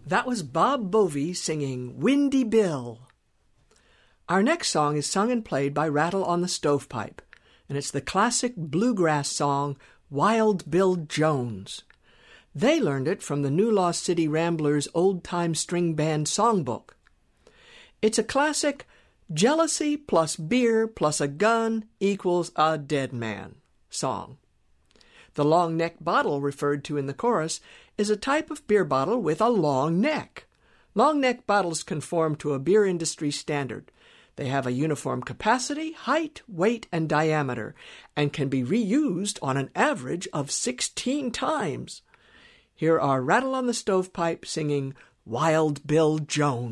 That was Bob Bovee singing Windy Bill. Our next song is sung and played by Rattle on the Stovepipe, and it's the classic bluegrass song Wild Bill Jones. They learned it from the New Lost City Ramblers' old-time string band songbook. It's a classic jealousy plus beer plus a gun equals a dead man song. The long neck bottle referred to in the chorus is a type of beer bottle with a long neck. Long neck bottles conform to a beer industry standard. They have a uniform capacity, height, weight, and diameter, and can be reused on an average of 16 times. Here are Rattle on the Stovepipe singing Wild Bill Jones.